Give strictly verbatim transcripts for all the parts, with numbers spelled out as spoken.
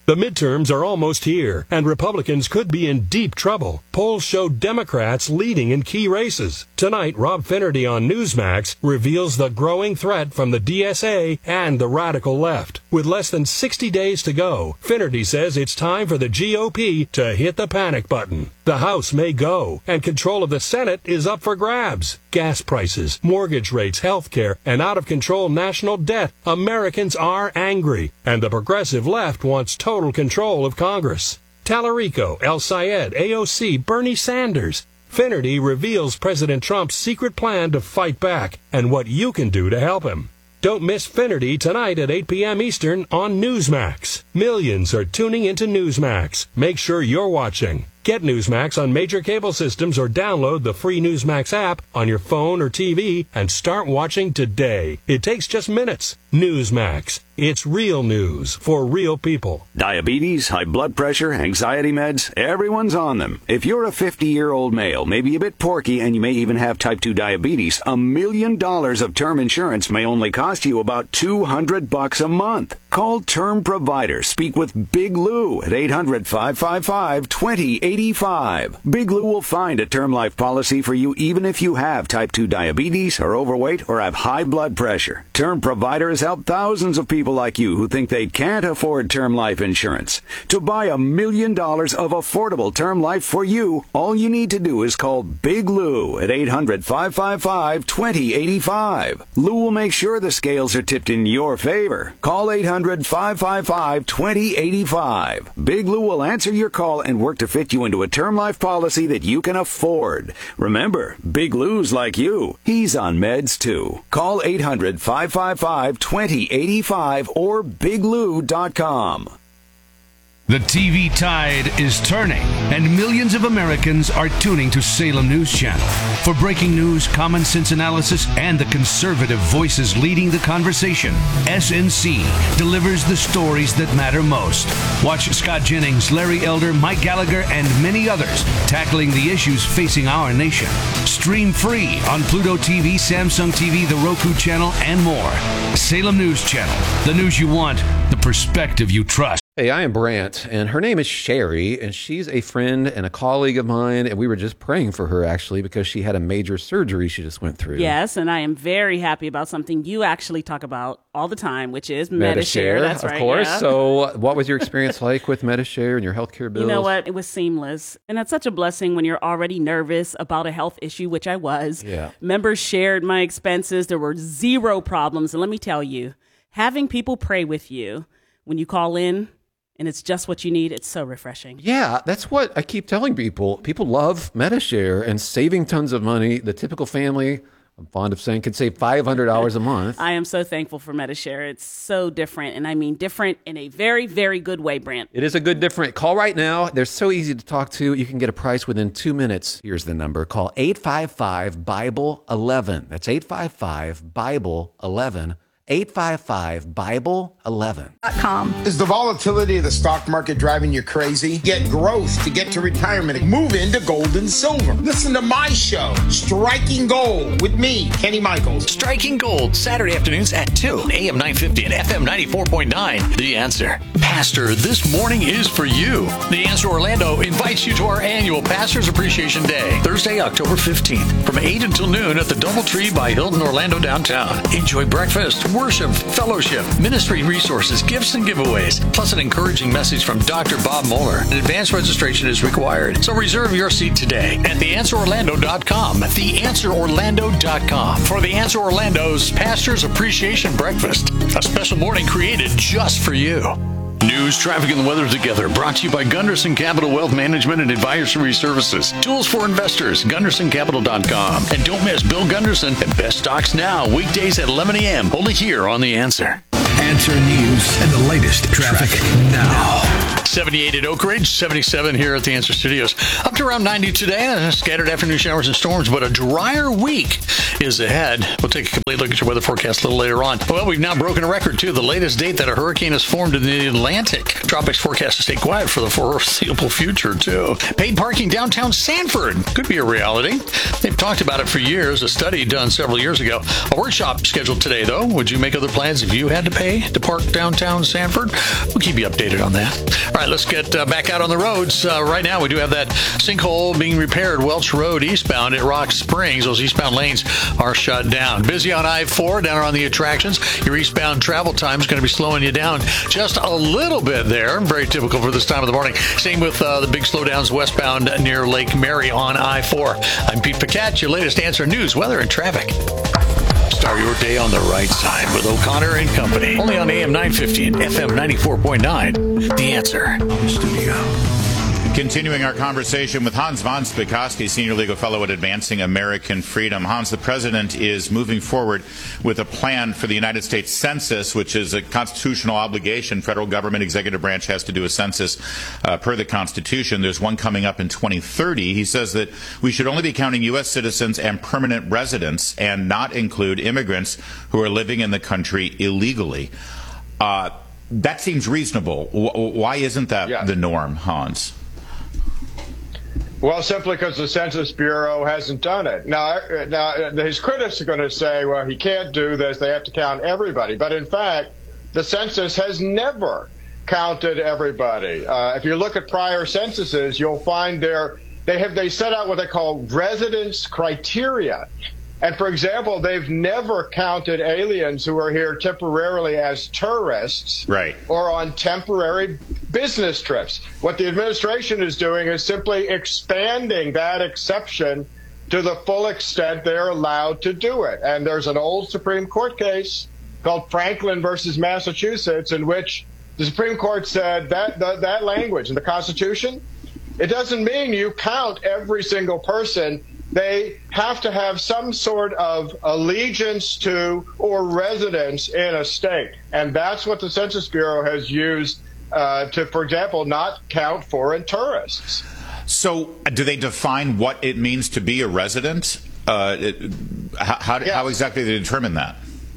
The midterms are almost here, and Republicans could be in deep trouble. Polls show Democrats leading in key races. Tonight, Rob Finnerty on Newsmax reveals the growing threat from the D S A and the radical left. With less than sixty days to go, Finnerty says it's time for the G O P to hit the panic button. The House may go, and control of the Senate is up for grabs. Gas prices, mortgage rates, health care, and out-of-control national debt. Americans are angry, and the progressive left wants total control of Congress. Tallarico, El Sayed, A O C, Bernie Sanders. Finnerty reveals President Trump's secret plan to fight back and what you can do to help him. Don't miss Finnerty tonight at eight p.m. Eastern on Newsmax. Millions are tuning into Newsmax. Make sure you're watching. Get Newsmax on major cable systems or download the free Newsmax app on your phone or T V and start watching today. It takes just minutes. Newsmax. It's real news for real people. Diabetes, high blood pressure, anxiety meds, everyone's on them. If you're a fifty-year-old male, maybe a bit porky, and you may even have type two diabetes, a million dollars of term insurance may only cost you about two hundred bucks a month. Call Term Provider. Speak with Big Lou at eight hundred, five five five, two zero eight five. Big Lou will find a term life policy for you even if you have type two diabetes, are overweight, or have high blood pressure. Term Provider has helped thousands of people like you who think they can't afford term life insurance. To buy a million dollars of affordable term life for you, all you need to do is call Big Lou at eight hundred, five five five, two zero eight five. Lou will make sure the scales are tipped in your favor. Call eight hundred, five five five, two zero eight five. Big Lou will answer your call and work to fit you into a term life policy that you can afford. Remember, Big Lou's like you. He's on meds too. Call eight hundred, five five five, two zero eight five or big lou dot com. The T V tide is turning, and millions of Americans are tuning to Salem News Channel for breaking news, common sense analysis, and the conservative voices leading the conversation. S N C delivers the stories that matter most. Watch Scott Jennings, Larry Elder, Mike Gallagher, and many others tackling the issues facing our nation. Stream free on Pluto T V, Samsung T V, the Roku channel, and more. Salem News Channel, the news you want, the perspective you trust. Hey, I am Brant, and her name is Sherry, and she's a friend and a colleague of mine, and we were just praying for her, actually, because she had a major surgery she just went through. Yes, and I am very happy about something you actually talk about all the time, which is Medi-Share. Medi-Share, That's of right, course. yeah. So what was your experience like with Medi-Share and your healthcare bills? You know what? It was seamless, and that's such a blessing when you're already nervous about a health issue, which I was. Yeah. Members shared my expenses. There were zero problems, and let me tell you, having people pray with you when you call in, and it's just what you need, it's so refreshing. Yeah, that's what I keep telling people. People love Medi-Share and saving tons of money. The typical family, I'm fond of saying, can save five hundred dollars a month. I am so thankful for Medi-Share. It's so different, and I mean different in a very, very good way, Brant. It is a good different. Call right now. They're so easy to talk to. You can get a price within two minutes. Here's the number. Call eight five five, Bible eleven. That's eight five five, Bible eleven. eight five five, Bible eleven. Is the volatility of the stock market driving you crazy? Get growth to get to retirement and move into gold and silver. Listen to my show, Striking Gold, with me, Kenny Michaels. Striking Gold, Saturday afternoons at two, A M nine fifty and F M ninety-four point nine. The Answer. Pastor, this morning is for you. The Answer Orlando invites you to our annual Pastor's Appreciation Day, Thursday, October fifteenth, from eight until noon at the DoubleTree by Hilton Orlando downtown. Enjoy breakfast, worship, fellowship, ministry resources, gifts, and giveaways, plus an encouraging message from Doctor Bob Moeller. An advanced registration is required, so reserve your seat today at the answer orlando dot com. the answer orlando dot com for The Answer Orlando's Pastor's Appreciation Breakfast, a special morning created just for you. News, traffic, and the weather together. Brought to you by Gunderson Capital Wealth Management and Advisory Services. Tools for investors. Gunderson Capital dot com. And don't miss Bill Gunderson and Best Stocks Now, weekdays at eleven a.m. Only here on The Answer. Answer News and the latest traffic now. seventy-eight at Oak Ridge, seventy-seven here at the Answer Studios. Up to around ninety today, uh, scattered afternoon showers and storms, but a drier week is ahead. We'll take a complete look at your weather forecast a little later on. Well, we've now broken a record, too. The latest date that a hurricane has formed in the Atlantic. Tropics forecast to stay quiet for the foreseeable future, too. Paid parking downtown Sanford could be a reality. They've talked about it for years. A study done several years ago. A workshop scheduled today, though. Would you make other plans if you had to pay to park downtown Sanford? We'll keep you updated on that. All right, let's get uh, back out on the roads. Uh, right now, we do have that sinkhole being repaired, Welch Road eastbound at Rock Springs. Those eastbound lanes are shut down. Busy on I four down around the attractions. Your eastbound travel time is going to be slowing you down just a little bit there. Very typical for this time of the morning. Same with uh, the big slowdowns westbound near Lake Mary on I four. I'm Pete Paquette, your latest Answer News, weather, and traffic. Start your day on the right side with O'Connor and Company. Only on A M nine fifty and F M ninety-four point nine. The Answer. The studio. Continuing our conversation with Hans von Spakovsky, Senior Legal Fellow at Advancing American Freedom. Hans, the President is moving forward with a plan for the United States Census, which is a constitutional obligation. Federal government executive branch has to do a census uh, per the Constitution. There's one coming up in twenty thirty. He says that we should only be counting U S citizens and permanent residents and not include immigrants who are living in the country illegally. Uh, that seems reasonable. W- why isn't that yeah. the norm, Hans? Well, simply because the Census Bureau hasn't done it. Now, now his critics are going to say, well, he can't do this. They have to count everybody. But in fact, the census has never counted everybody. Uh, if you look at prior censuses, you'll find there they have they set out what they call residence criteria. And for example, they've never counted aliens who are here temporarily as tourists right. or on temporary business trips. What the administration is doing is simply expanding that exception to the full extent they're allowed to do it. And there's an old Supreme Court case called Franklin versus Massachusetts in which the Supreme Court said that that, that language in the Constitution, it doesn't mean you count every single person. They have to have some sort of allegiance to or residence in a state. And that's what the Census Bureau has used uh, to, for example, not count foreign tourists. So do they define what it means to be a resident? Uh, it, how, how, yes. how exactly do they determine that?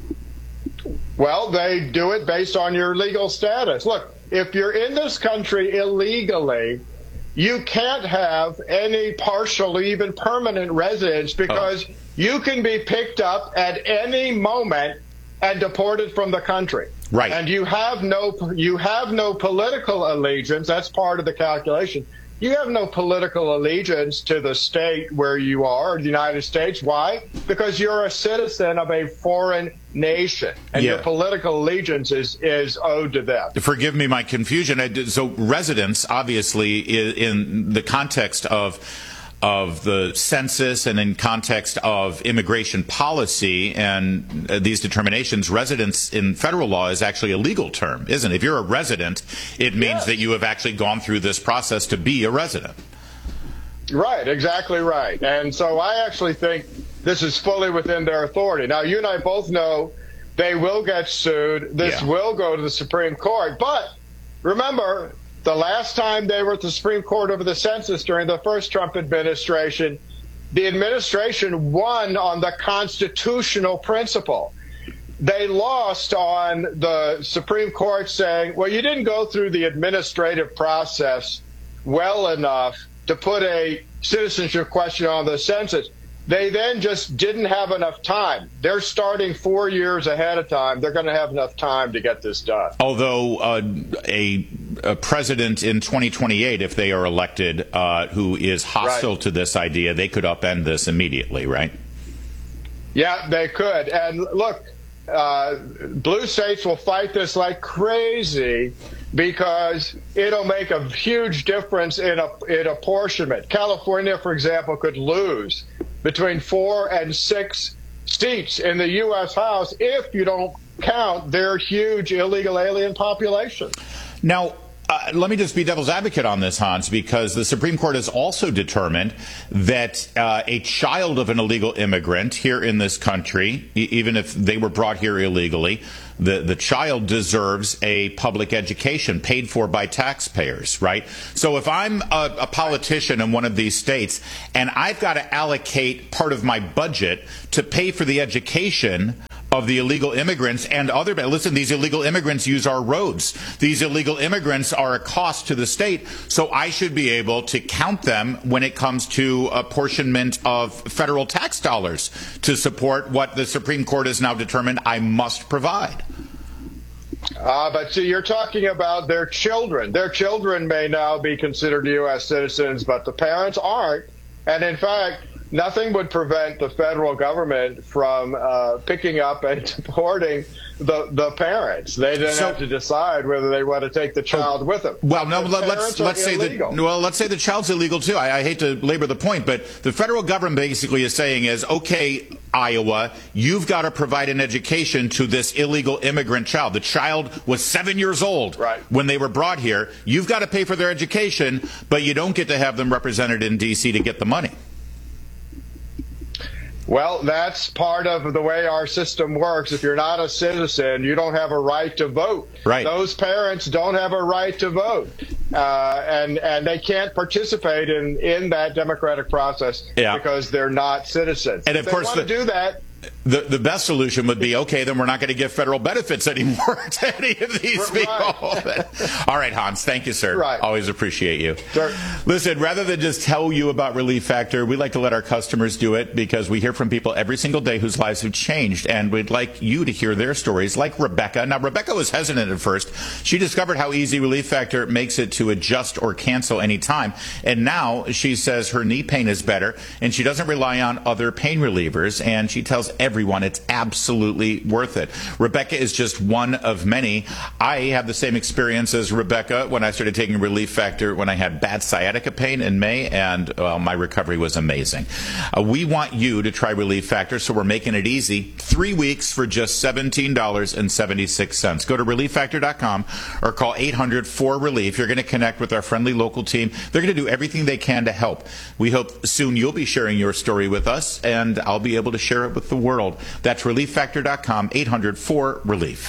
Well, they do it based on your legal status. Look, if you're in this country illegally, you can't have any partial, even permanent residence because oh. you can be picked up at any moment and deported from the country. Right. And you have no you have no political allegiance. That's part of the calculation. You have no political allegiance to the state where you are, the United States. Why? Because you're a citizen of a foreign nation, and yeah. your political allegiance is, is owed to them. Forgive me my confusion. I did, so residence, obviously, is in the context of of the census and in context of immigration policy and uh, these determinations, residence in federal law is actually a legal term, isn't it? If you're a resident, it means yes. that you have actually gone through this process to be a resident. Right, exactly right. And so I actually think this is fully within their authority. Now, you and I both know they will get sued. This yeah. will go to the Supreme Court. But remember, the last time they were at the Supreme Court over the census during the first Trump administration, the administration won on the constitutional principle. They lost on the Supreme Court saying, well, you didn't go through the administrative process well enough to put a citizenship question on the census. They then just didn't have enough time. They're starting four years ahead of time. They're going to have enough time to get this done. Although uh, a, a president in twenty twenty-eight, if they are elected, uh, who is hostile right. to this idea, they could upend this immediately, right? Yeah, they could. And look, uh, blue states will fight this like crazy because it'll make a huge difference in, a, in apportionment. California, for example, could lose between four and six seats in the U S House if you don't count their huge illegal alien population. Now, Uh, let me just be devil's advocate on this, Hans, because the Supreme Court has also determined that uh, a child of an illegal immigrant here in this country, e- even if they were brought here illegally, the, the child deserves a public education paid for by taxpayers, right? So if I'm a, a politician in one of these states and I've got to allocate part of my budget to pay for the education of the illegal immigrants and other, listen, these illegal immigrants use our roads. These illegal immigrants are a cost to the state, so I should be able to count them when it comes to apportionment of federal tax dollars to support what the Supreme Court has now determined I must provide. Uh, but see, you're talking about their children. Their children may now be considered U S citizens, but the parents aren't. And in fact, nothing would prevent the federal government from uh, picking up and supporting the the parents. They then so, have to decide whether they want to take the child with them. Well, no, let, let's let's say that. Well, let's say the child's illegal too. I, I hate to labor the point, but the federal government basically is saying is, okay, Iowa, you've got to provide an education to this illegal immigrant child. The child was seven years old right. when they were brought here. You've got to pay for their education, but you don't get to have them represented in D C to get the money. Well, that's part of the way our system works. If you're not a citizen, you don't have a right to vote. Right. Those parents don't have a right to vote, uh, and and they can't participate in, in that democratic process yeah. because they're not citizens. And if of course, they want to do that. The, the best solution would be, okay, then we're not going to give federal benefits anymore to any of these people. Right. All right, Hans, thank you, sir. Right. Always appreciate you. Sure. Listen, rather than just tell you about Relief Factor, we like to let our customers do it because we hear from people every single day whose lives have changed, and we'd like you to hear their stories, like Rebecca. Now, Rebecca was hesitant at first. She discovered how easy Relief Factor makes it to adjust or cancel anytime, and now she says her knee pain is better, and she doesn't rely on other pain relievers, and she tells everyone it's absolutely worth it. Rebecca is just one of many. I have the same experience as Rebecca when I started taking Relief Factor when I had bad sciatica pain in May, and well, my recovery was amazing. Uh, we want you to try Relief Factor, so we're making it easy. Three weeks for just seventeen dollars and seventy-six cents. Go to relief factor dot com or call eight hundred four relief. You're going to connect with our friendly local team. They're going to do everything they can to help. We hope soon you'll be sharing your story with us, and I'll be able to share it with the world. That's relief factor dot com, eight hundred four relief.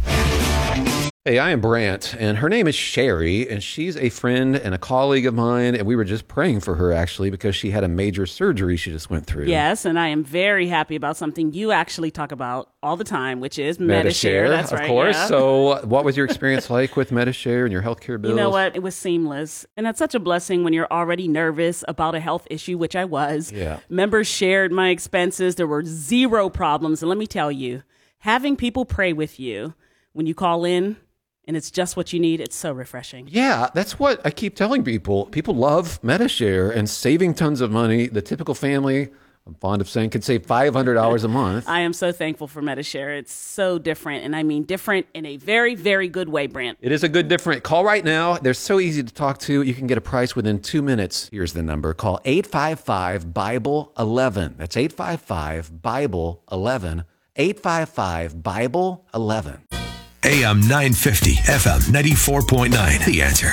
Hey, I am Brant, and her name is Sherry, and she's a friend and a colleague of mine, and we were just praying for her, actually, because she had a major surgery she just went through. Yes, and I am very happy about something you actually talk about all the time, which is Medi-Share. Medi-Share, That's of right, course. Yeah. So what was your experience like with Medi-Share and your healthcare bills? You know what? It was seamless, and that's such a blessing when you're already nervous about a health issue, which I was. Yeah. Members shared my expenses. There were zero problems, and let me tell you, having people pray with you when you call in, and it's just what you need, it's so refreshing. Yeah, that's what I keep telling people. People love Medi-Share and saving tons of money. The typical family, I'm fond of saying, could save five hundred dollars a month. I am so thankful for Medi-Share. It's so different, and I mean different in a very, very good way, Brant. It is a good different. Call right now. They're so easy to talk to. You can get a price within two minutes. Here's the number. Call eight five five, Bible eleven. That's eight five five, Bible eleven. eight five five, Bible eleven. A M nine fifty, F M ninety-four point nine. The Answer.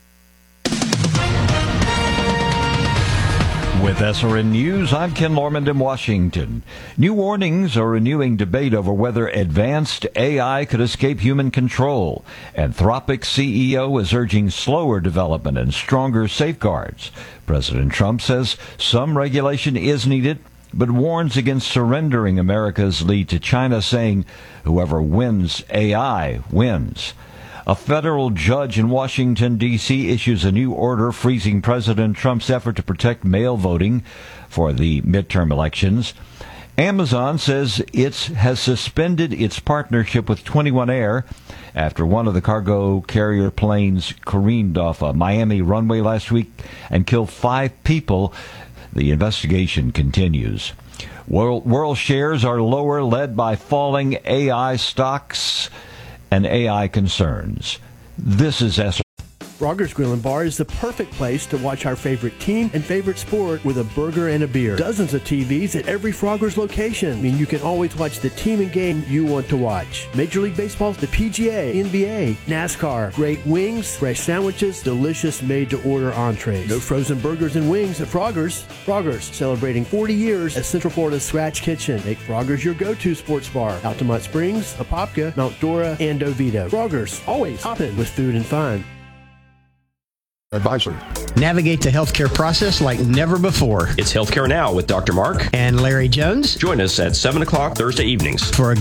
With S R N News, I'm Ken Lormand in Washington. New warnings are renewing debate over whether advanced A I could escape human control. Anthropic C E O is urging slower development and stronger safeguards. President Trump says some regulation is needed, but warns against surrendering America's lead to China, saying whoever wins A I wins. A federal judge in Washington, D C issues a new order freezing President Trump's effort to protect mail voting for the midterm elections. Amazon says it has suspended its partnership with twenty-one Air after one of the cargo carrier planes careened off a Miami runway last week and killed five people. The investigation continues. World, world shares are lower, led by falling A I stocks and A I concerns. This is S. Frogger's Grill and Bar is the perfect place to watch our favorite team and favorite sport with a burger and a beer. Dozens of T Vs at every Frogger's location. I mean, you can always watch the team and game you want to watch. Major League Baseball, the P G A, N B A, NASCAR, great wings, fresh sandwiches, delicious made-to-order entrees. No frozen burgers and wings at Frogger's. Frogger's, celebrating forty years as Central Florida's Scratch Kitchen. Make Frogger's your go-to sports bar. Altamont Springs, Apopka, Mount Dora, and Oviedo. Frogger's, always hopping with food and fun. Advisor. Navigate the healthcare process like never before. It's Healthcare Now with Doctor Mark and Larry Jones. Join us at seven o'clock Thursday evenings for a